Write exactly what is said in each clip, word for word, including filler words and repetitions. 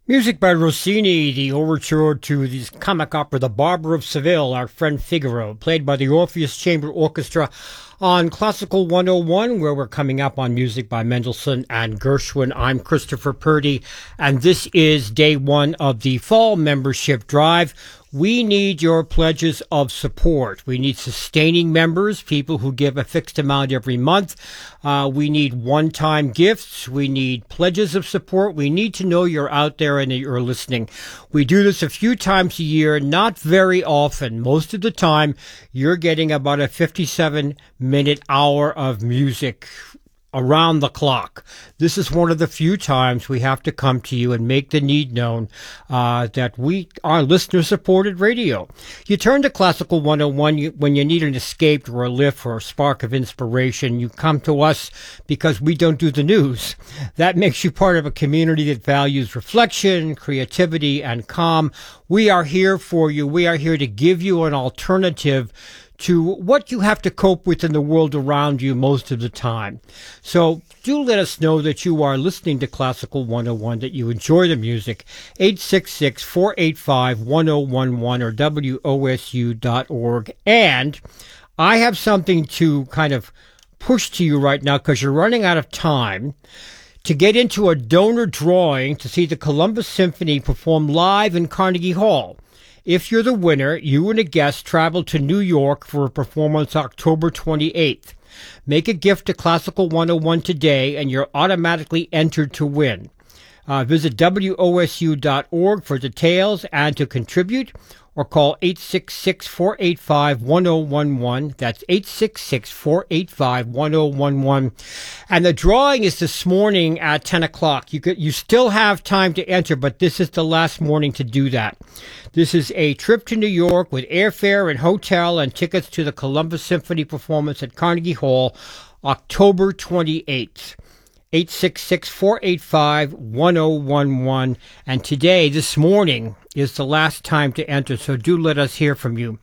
Music by Rossini, the overture to the comic opera The Barber of Seville, Our Friend Figaro, played by the Orpheus Chamber Orchestra on Classical one oh one, where we're coming up on music by Mendelssohn and Gershwin. I'm Christopher Purdy, and this is day one of the fall membership drive. We need your pledges of support. We need sustaining members, people who give a fixed amount every month. Uh, we need one-time gifts. We need pledges of support. We need to know you're out there and that you're listening. We do this a few times a year, not very often. Most of the time, you're getting about a fifty-seven minute hour of music around the clock. This is one of the few times we have to come to you and make the need known uh, that we are listener-supported radio. You turn to Classical one oh one you, when you need an escape or a lift or a spark of inspiration. You come to us because we don't do the news. That makes you part of a community that values reflection, creativity, and calm. We are here for you. We are here to give you an alternative to what you have to cope with in the world around you most of the time. So do let us know that you are listening to Classical one oh one, that you enjoy the music. eight six six, four eight five, one oh one one or W O S U dot org. And I have something to kind of push to you right now because you're running out of time to get into a donor drawing to see the Columbus Symphony perform live in Carnegie Hall. If you're the winner, you and a guest travel to New York for a performance October twenty-eighth. Make a gift to Classical one oh one today, and you're automatically entered to win. Uh, visit W O S U dot org for details and to contribute, or call eight six six, four eight five, one oh one one. That's eight six six, four eight five, one oh one one. And the drawing is this morning at ten o'clock. You could, you still have time to enter, but this is the last morning to do that. This is a trip to New York with airfare and hotel and tickets to the Columbus Symphony performance at Carnegie Hall, October twenty-eighth. eight six six, four eight five, one oh one one. And today, this morning, is the last time to enter, so do let us hear from you.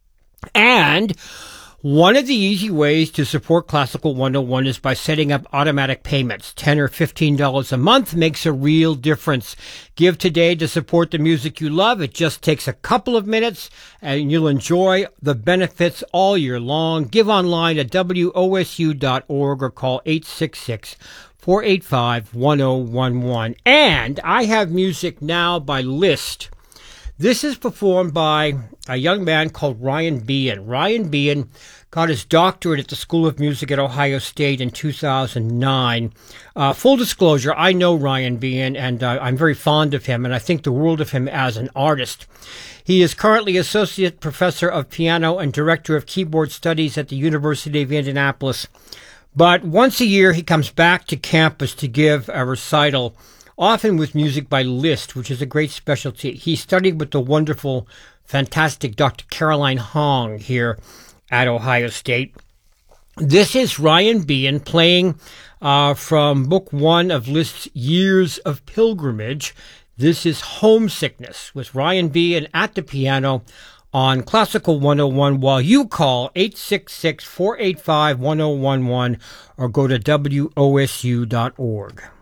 And one of the easy ways to support Classical one oh one is by setting up automatic payments. ten dollars or fifteen dollars a month makes a real difference. Give today to support the music you love. It just takes a couple of minutes, and you'll enjoy the benefits all year long. Give online at W O S U dot org or call eight six six, four eight five, one oh one one. And I have music now by Liszt. This is performed by a young man called Ryan Behan. Ryan Behan got his doctorate at the School of Music at Ohio State in two thousand nine. Uh, full disclosure, I know Ryan Behan, and uh, I'm very fond of him, and I think the world of him as an artist. He is currently Associate Professor of Piano and Director of Keyboard Studies at the University of Indianapolis. But once a year, he comes back to campus to give a recital, often with music by Liszt, which is a great specialty. He studied with the wonderful, fantastic Doctor Caroline Hong here at Ohio State. This is Ryan Behan playing uh, from Book One of Liszt's Years of Pilgrimage. This is Homesickness with Ryan Behan at the piano on Classical one oh one, while you call eight six six, four eight five, one oh one one or go to W O S U dot org.